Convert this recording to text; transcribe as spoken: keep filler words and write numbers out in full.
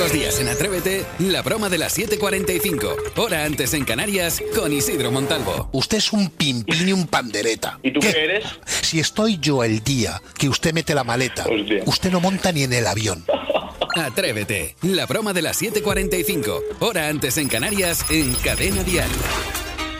Los días en Atrévete, la broma de las siete cuarenta y cinco, hora antes en Canarias, con Isidro Montalvo. Usted es un pimpín y un pandereta. ¿Y tú qué, qué eres? Si estoy yo el día que usted mete la maleta, Hostia. Usted no monta ni en el avión. Atrévete, la broma de las siete cuarenta y cinco, hora antes en Canarias, en Cadena Dial.